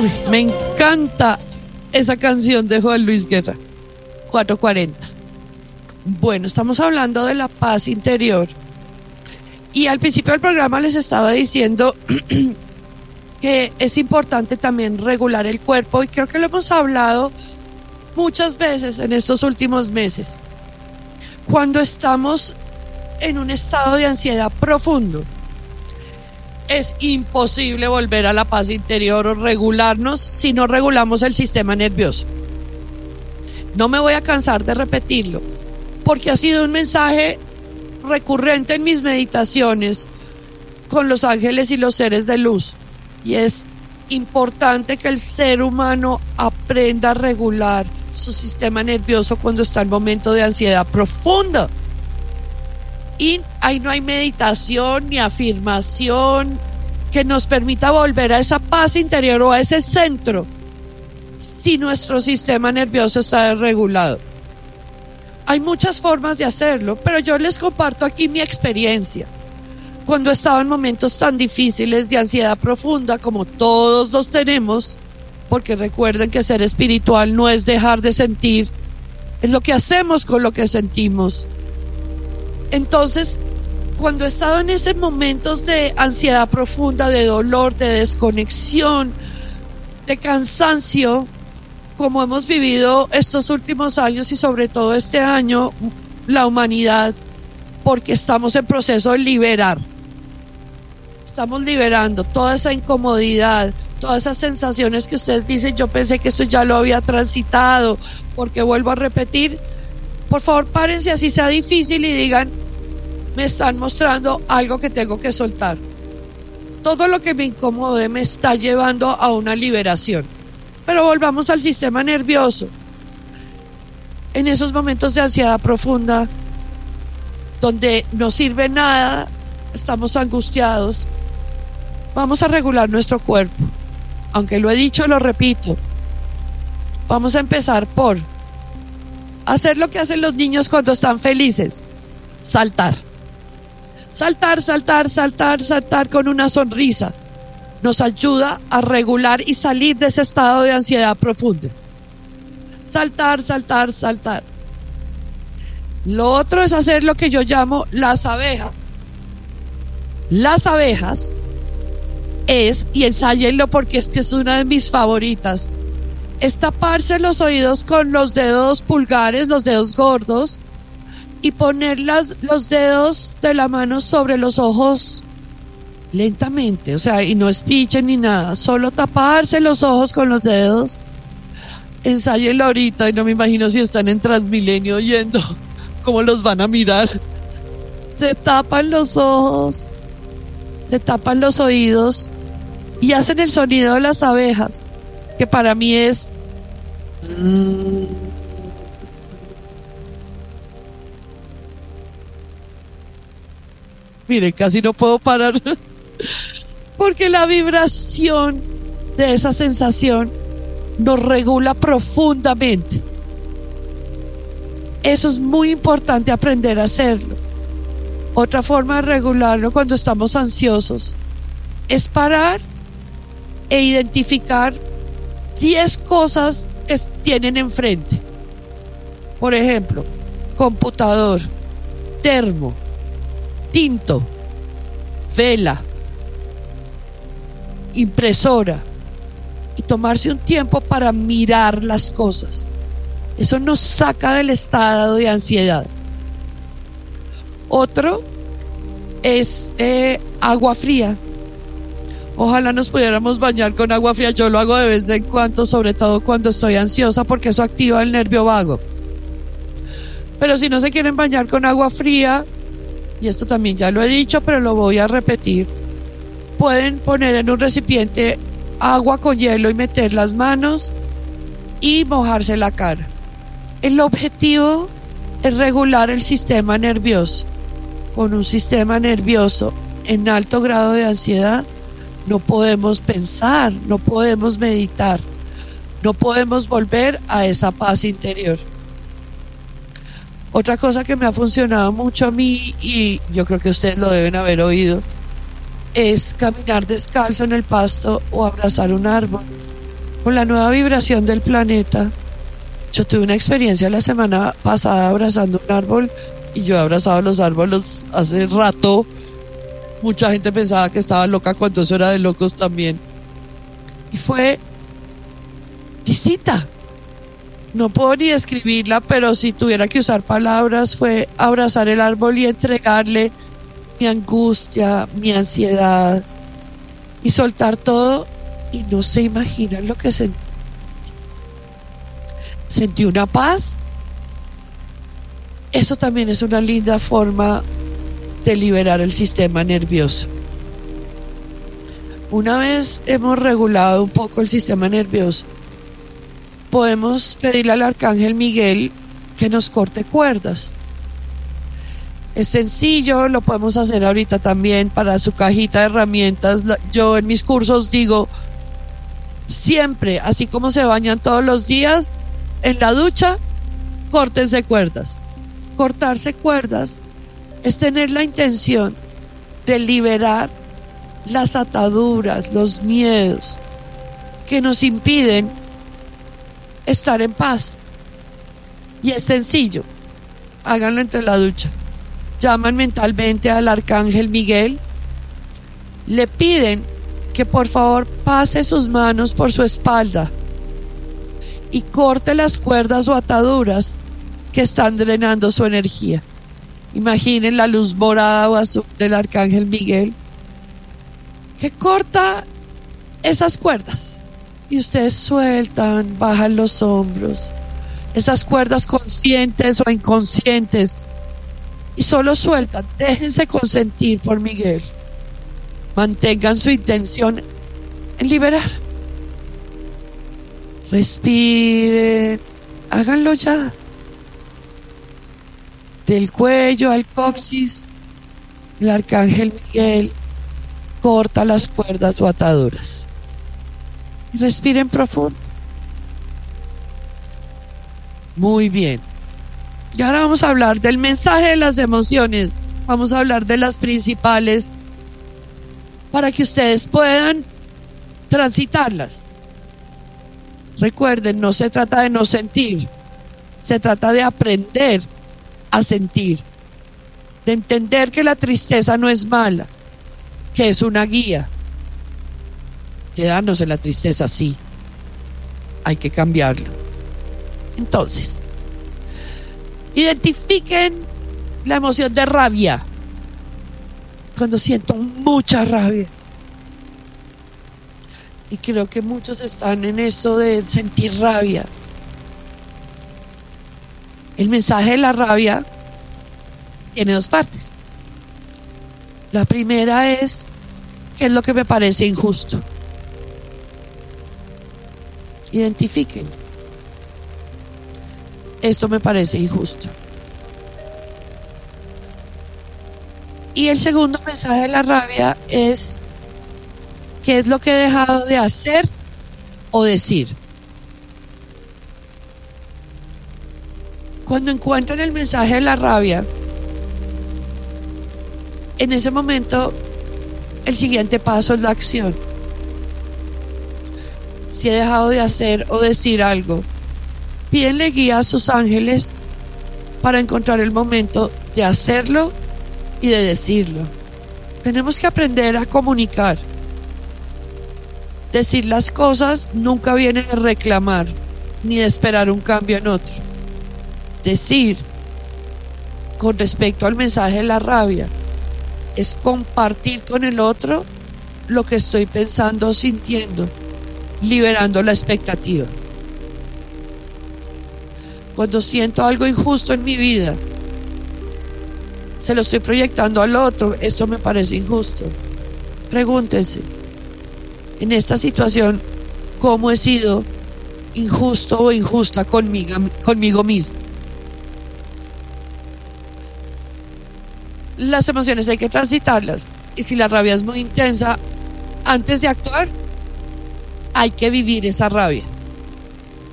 Me encanta esa canción de Juan Luis Guerra, 440. Bueno, estamos hablando de la paz interior. Y al principio del programa les estaba diciendo que es importante también regular el cuerpo, y creo que lo hemos hablado muchas veces en estos últimos meses. Cuando estamos en un estado de ansiedad profundo, es imposible volver a la paz interior o regularnos si no regulamos el sistema nervioso. No me voy a cansar de repetirlo, porque ha sido un mensaje recurrente en mis meditaciones con los ángeles y los seres de luz, y es importante que el ser humano aprenda a regular su sistema nervioso cuando está en momento de ansiedad profunda. Y ahí no hay meditación ni afirmación que nos permita volver a esa paz interior o a ese centro si nuestro sistema nervioso está desregulado. Hay muchas formas de hacerlo, pero yo les comparto aquí mi experiencia. Cuando estaba en momentos tan difíciles de ansiedad profunda, como todos los tenemos, porque recuerden que ser espiritual no es dejar de sentir, es lo que hacemos con lo que sentimos. Entonces, cuando he estado en esos momentos de ansiedad profunda, de dolor, de desconexión, de cansancio, como hemos vivido estos últimos años y sobre todo este año, la humanidad, porque estamos en proceso de liberar. Estamos liberando toda esa incomodidad, todas esas sensaciones que ustedes dicen, yo pensé que eso ya lo había transitado, porque vuelvo a repetir. Por favor, párense así sea difícil y digan, me están mostrando algo que tengo que soltar. Todo lo que me incomode me está llevando a una liberación. Pero volvamos al sistema nervioso. En esos momentos de ansiedad profunda, donde no sirve nada, estamos angustiados, vamos a regular nuestro cuerpo. Aunque lo he dicho, lo repito. Vamos a empezar por hacer lo que hacen los niños cuando están felices: saltar. Saltar, saltar, saltar, saltar con una sonrisa. Nos ayuda a regular y salir de ese estado de ansiedad profunda. Saltar, saltar, saltar. Lo otro es hacer lo que yo llamo las abejas. Las abejas es, y ensállenlo porque es que es una de mis favoritas, es taparse los oídos con los dedos pulgares, los dedos gordos, y poner los dedos de la mano sobre los ojos lentamente, o sea, y no espichen ni nada, solo taparse los ojos con los dedos. Ensállenlo ahorita, y no me imagino si están en Transmilenio oyendo cómo los van a mirar. Se tapan los ojos, se tapan los oídos y hacen el sonido de las abejas, que para mí es miren, casi no puedo parar porque la vibración de esa sensación nos regula profundamente. Eso es muy importante aprender a hacerlo. Otra forma de regularlo cuando estamos ansiosos es parar e identificar 10 cosas que tienen enfrente. Por ejemplo, computador, termo, tinto, vela, impresora, y tomarse un tiempo para mirar las cosas. Eso nos saca del estado de ansiedad. Otro es agua fría. Ojalá nos pudiéramos bañar con agua fría. Yo lo hago de vez en cuando, sobre todo cuando estoy ansiosa, porque eso activa el nervio vago. Pero si no se quieren bañar con agua fría, y esto también ya lo he dicho, pero lo voy a repetir, pueden poner en un recipiente agua con hielo y meter las manos y mojarse la cara. El objetivo es regular el sistema nervioso. Con un sistema nervioso en alto grado de ansiedad, no podemos pensar, no podemos meditar, no podemos volver a esa paz interior. Otra cosa que me ha funcionado mucho a mí, y yo creo que ustedes lo deben haber oído, es caminar descalzo en el pasto o abrazar un árbol. con la nueva vibración del planeta. Yo tuve una experiencia la semana pasada abrazando un árbol, y yo he abrazado los árboles hace rato. Mucha gente pensaba que estaba loca cuando eso era de locos también. Y fue distinta. No puedo ni describirla, pero si tuviera que usar palabras, fue abrazar el árbol y entregarle mi angustia, mi ansiedad, y soltar todo. Y no se imaginan lo que sentí. Sentí una paz. Eso también es una linda forma de liberar el sistema nervioso. Una vez hemos regulado un poco el sistema nervioso, podemos pedirle al Arcángel Miguel que nos corte cuerdas. Es sencillo, lo podemos hacer ahorita también para su cajita de herramientas. Yo en mis cursos digo, siempre, así como se bañan todos los días, en la ducha, córtense cuerdas. Cortarse cuerdas es tener la intención de liberar las ataduras, los miedos que nos impiden estar en paz. Y es sencillo, háganlo entre la ducha. Llaman mentalmente al Arcángel Miguel, le piden que por favor pase sus manos por su espalda y corte las cuerdas o ataduras que están drenando su energía. Imaginen la luz morada o azul del Arcángel Miguel que corta esas cuerdas, y ustedes sueltan, bajan los hombros, esas cuerdas conscientes o inconscientes, y solo sueltan. Déjense consentir por Miguel. Mantengan su intención en liberar. Respiren, háganlo ya. Del cuello al coxis, el Arcángel Miguel corta las cuerdas o ataduras. Y respiren profundo. Muy bien. Y ahora vamos a hablar del mensaje de las emociones. Vamos a hablar de las principales para que ustedes puedan transitarlas. Recuerden, no se trata de no sentir, se trata de aprender a sentir, de entender que la tristeza no es mala, que es una guía. Quedarnos en la tristeza, sí, hay que cambiarlo. Entonces, identifiquen la emoción de rabia. Cuando siento mucha rabia, y creo que muchos están en eso de sentir rabia. El mensaje de la rabia tiene dos partes. La primera es: ¿qué es lo que me parece injusto? Identifiquen. Esto me parece injusto. Y el segundo mensaje de la rabia es: ¿qué es lo que he dejado de hacer o decir? Cuando encuentren el mensaje de la rabia, en ese momento el siguiente paso es la acción. Si he dejado de hacer o decir algo, pídenle guía a sus ángeles para encontrar el momento de hacerlo y de decirlo. Tenemos que aprender a comunicar. Decir las cosas nunca viene de reclamar ni de esperar un cambio en otro. Decir, con respecto al mensaje de la rabia, es compartir con el otro lo que estoy pensando o sintiendo, liberando la expectativa. Cuando siento algo injusto en mi vida, se lo estoy proyectando al otro. Esto me parece injusto. Pregúntense: en esta situación, ¿cómo he sido injusto o injusta conmigo mismo? Las emociones hay que transitarlas, y si la rabia es muy intensa, antes de actuar hay que vivir esa rabia.